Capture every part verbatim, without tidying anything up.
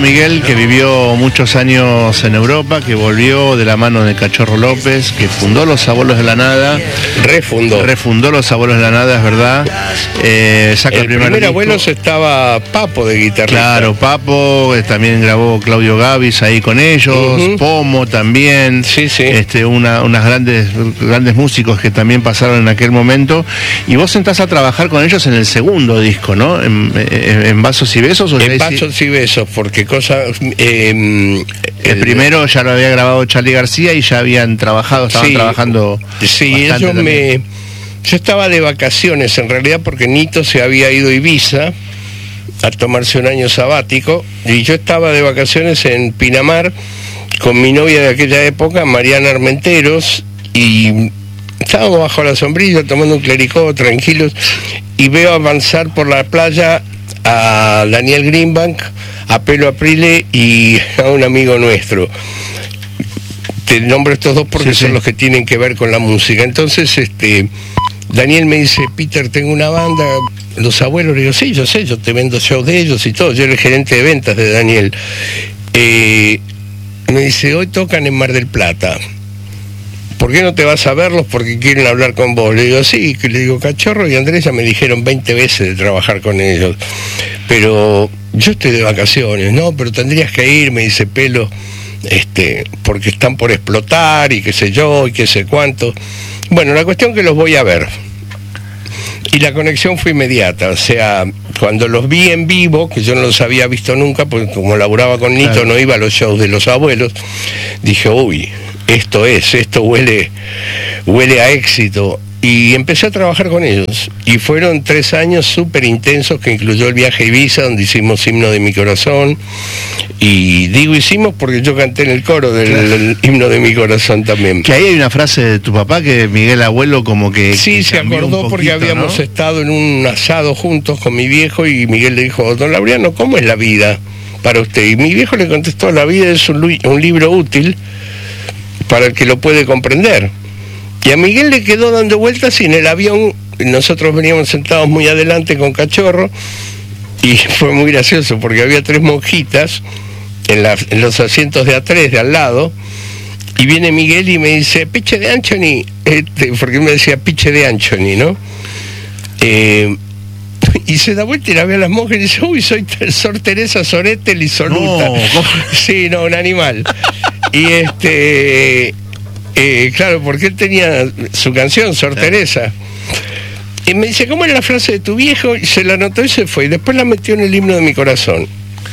Miguel, que vivió muchos años en Europa, que volvió de la mano de Cachorro López, que fundó Los Abuelos de la Nada. Refundó. Refundó Los Abuelos de la Nada, es verdad. Eh, saca el, el primer, primer disco. Abuelos estaba Papo de guitarrista. Claro, Papo, eh, también grabó Claudio Gavis ahí con ellos, uh-huh. Pomo también. Sí, sí. Este, una, unas grandes, grandes músicos que también pasaron en aquel momento. Y vos entrás a trabajar con ellos en el segundo disco, ¿no? En, en, en Vasos y Besos. ¿O en Vasos y Besos, porque cosa... Eh, el, el primero ya lo había grabado Charly García y ya habían trabajado, estaban sí, trabajando. Sí, ellos me... Yo estaba de vacaciones en realidad porque Nito se había ido a Ibiza a tomarse un año sabático y yo estaba de vacaciones en Pinamar con mi novia de aquella época, Mariana Armenteros, y estábamos bajo la sombrilla tomando un clericó tranquilos y veo avanzar por la playa a Daniel Greenbank, a Pelo Aprile y a un amigo nuestro. Te nombro estos dos porque sí, son sí. los que tienen que ver con la música. Entonces, este, Daniel me dice, Peter, tengo una banda, Los Abuelos. Le digo, sí, yo sé, yo te vendo shows de ellos y todo. Yo era el gerente de ventas de Daniel. Eh, me dice, hoy tocan en Mar del Plata. ¿Por qué no te vas a verlos? Porque quieren hablar con vos. Le digo, sí. Le digo, Cachorro y Andrés ya me dijeron veinte veces de trabajar con ellos. Pero yo estoy de vacaciones, ¿no? Pero tendrías que ir, me dice Pelo, este, porque están por explotar y qué sé yo, y qué sé cuánto. Bueno, la cuestión que los voy a ver. Y la conexión fue inmediata, o sea, cuando los vi en vivo, que yo no los había visto nunca, porque como laburaba con Nito, claro, no iba a los shows de Los Abuelos, dije, uy, esto es, esto huele, huele a éxito. Y empecé a trabajar con ellos. Y fueron tres años súper intensos, que incluyó el viaje a Ibiza, donde hicimos Himno de mi Corazón. Y digo hicimos porque yo canté en el coro del, claro, del Himno de mi Corazón también. Que ahí hay una frase de tu papá que Miguel Abuelo como que... Sí, que se acordó poquito, porque habíamos, ¿no?, estado en un asado juntos con mi viejo y Miguel le dijo, don Laureano, ¿cómo es la vida para usted? Y mi viejo le contestó, la vida es un, un libro útil para el que lo puede comprender. Y a Miguel le quedó dando vueltas y en el avión nosotros veníamos sentados muy adelante con Cachorro y fue muy gracioso porque había tres monjitas en, la, en los asientos de atrás de al lado y viene Miguel y me dice, piche de Anthony, este, porque me decía piche de Anthony, ¿no? Eh, y se da vuelta y la ve a las monjas y dice, uy, soy Sor Teresa Sorete Lisoluta. No, sí, no, un animal. Y este... Eh, claro, porque él tenía su canción, Sor sí. Teresa. Y me dice, ¿cómo es la frase de tu viejo? Y se la anotó y se fue. Y después la metió en el Himno de mi Corazón.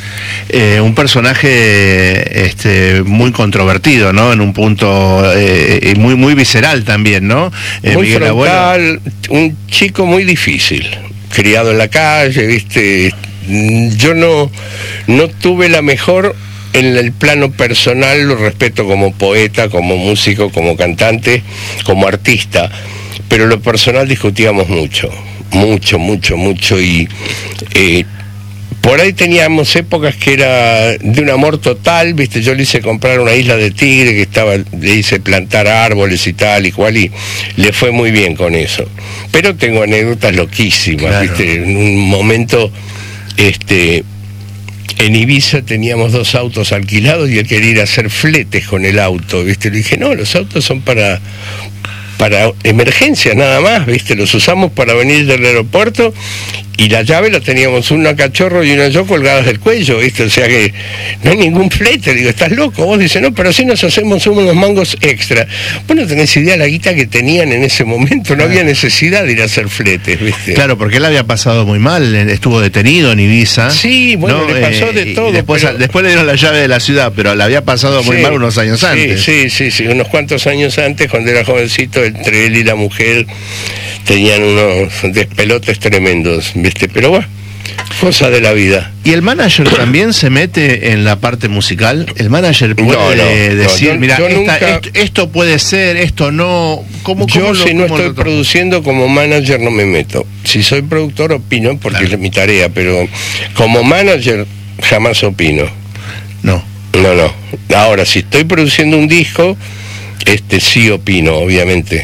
Eh, un personaje este, muy controvertido, ¿no? En un punto eh, muy muy visceral también, ¿no? Eh, muy Miguel frontal, Abuelo. Un chico muy difícil, criado en la calle, ¿viste? Yo no, no tuve la mejor... En el plano personal lo respeto como poeta, como músico, como cantante, como artista, pero lo personal discutíamos mucho, mucho, mucho, mucho y eh, por ahí teníamos épocas que era de un amor total, viste, yo le hice comprar una isla de tigre que estaba, le hice plantar árboles y tal y cual y le fue muy bien con eso, pero tengo anécdotas loquísimas, claro, viste, en un momento, este... En Ibiza teníamos dos autos alquilados y él quería ir a hacer fletes con el auto, ¿viste? Le dije, no, los autos son para, para emergencias nada más, ¿viste? Los usamos para venir del aeropuerto y la llave la teníamos una Cachorro y una yo colgadas del cuello, ¿viste? O sea que no hay ningún flete. Le digo, ¿estás loco? Vos dices, no, pero así nos hacemos unos mangos extra. Vos no tenés idea de la guita que tenían en ese momento, no había necesidad de ir a hacer fletes, ¿viste? Claro, porque él había pasado muy mal, estuvo detenido en Ibiza. Sí, bueno, ¿no? Le pasó de eh, todo. Después, pero... después le dieron la llave de la ciudad, pero le había pasado muy sí, mal unos años sí, antes. Sí, sí, sí, unos cuantos años antes, cuando era jovencito, entre él y la mujer tenían unos despelotes tremendos, ¿viste? Pero bueno, cosa de la vida. ¿Y el manager también se mete en la parte musical? ¿El manager puede no, no, decir, no, mira, nunca... esto, esto puede ser, esto no? ¿Cómo, yo cómo si lo, no estoy produciendo como manager no me meto. Si soy productor opino porque claro, es mi tarea, pero como manager jamás opino. No. No, no. Ahora, si estoy produciendo un disco, este sí opino, obviamente.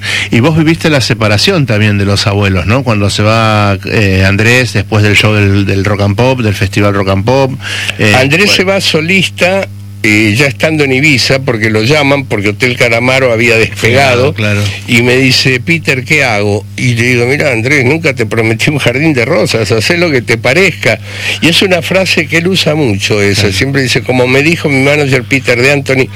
Y vos viviste la separación también de los abuelos, ¿no? Cuando se va eh, Andrés después del show del, del Rock and Pop, del Festival Rock and Pop. Eh, Andrés bueno. se va solista, eh, ya estando en Ibiza, porque lo llaman, porque Hotel Calamaro había despegado, claro, claro. Y me dice, Peter, ¿qué hago? Y le digo, mira, Andrés, nunca te prometí un jardín de rosas, hacé lo que te parezca. Y es una frase que él usa mucho, esa, claro. Siempre dice, como me dijo mi manager Peter de Anthony,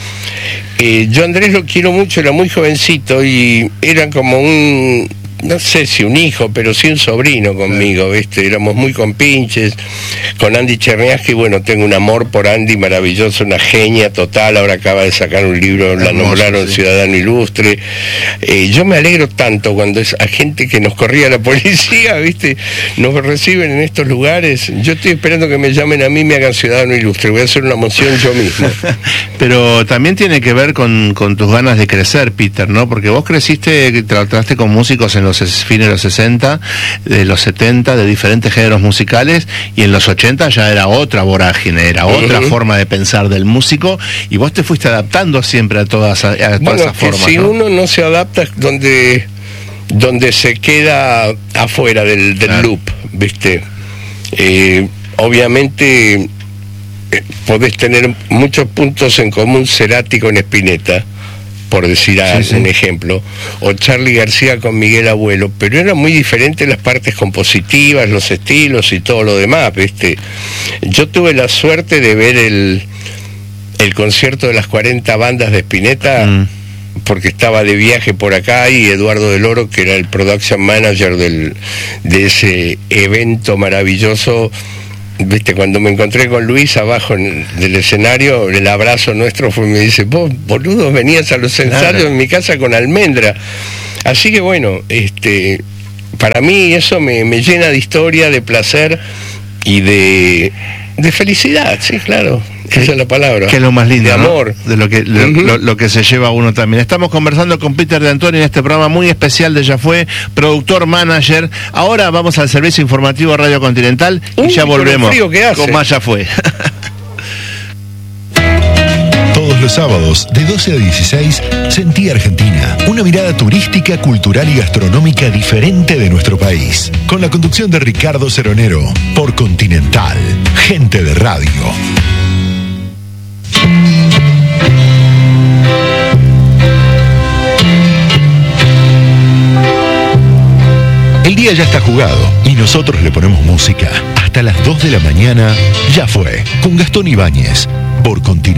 eh, yo Andrés lo quiero mucho, era muy jovencito y era como un... no sé si un hijo, pero sí un sobrino conmigo, ¿viste? Éramos muy compinches, con Andy Cherniaski, bueno, tengo un amor por Andy maravilloso, una genia total, ahora acaba de sacar un libro, la nombraron sí. Ciudadano Ilustre. Eh, yo me alegro tanto cuando es a gente que nos corría la policía, ¿viste? Nos reciben en estos lugares, yo estoy esperando que me llamen a mí y me hagan Ciudadano Ilustre, voy a hacer una moción yo mismo. Pero también tiene que ver con, con tus ganas de crecer, Peter, ¿no? Porque vos creciste, trataste con músicos en los fines de los sesenta, de los setenta, de diferentes géneros musicales, y en los ochenta ya era otra vorágine, era otra uh-huh. forma de pensar del músico, y vos te fuiste adaptando siempre a todas, a todas bueno, esas formas. Si ¿no? uno no se adapta es donde, donde se queda afuera del, del claro. loop, ¿viste? Eh, obviamente eh, podés tener muchos puntos en común Cerati con Spinetta, por decir sí, sí. un ejemplo, o Charly García con Miguel Abuelo, pero eran muy diferentes las partes compositivas, los estilos y todo lo demás, ¿viste? Yo tuve la suerte de ver el, el concierto de las cuarenta bandas de Spinetta, mm. porque estaba de viaje por acá, y Eduardo Del Oro, que era el production manager del, de ese evento maravilloso. Viste, cuando me encontré con Luis abajo en, del escenario, el abrazo nuestro fue, me dice, vos, boludo, venías a los ensayos claro. en mi casa con Almendra. Así que bueno, este, para mí eso me, me llena de historia, de placer y de, de felicidad, sí, claro. Esa es la palabra. Que es lo más lindo, de amor. ¿no? De lo que, lo, uh-huh. lo, lo que se lleva uno también. Estamos conversando con Peter de Antoni en este programa muy especial de Ya Fue, productor, manager. Ahora vamos al servicio informativo Radio Continental y Uy, ya volvemos con, el frío que hace. Con más Ya Fue. Todos los sábados, de doce a dieciséis, Sentí Argentina. Una mirada turística, cultural y gastronómica diferente de nuestro país. Con la conducción de Ricardo Ceronero, por Continental. Gente de radio. El día ya está jugado y nosotros le ponemos música. Hasta las dos de la mañana, Ya Fue, con Gastón Ibáñez, por Continental.